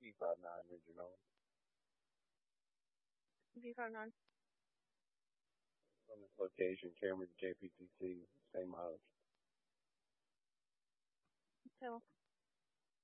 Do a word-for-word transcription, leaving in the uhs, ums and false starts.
P five nine original. V five nine. From this location, Cameron J P T C, same mileage. So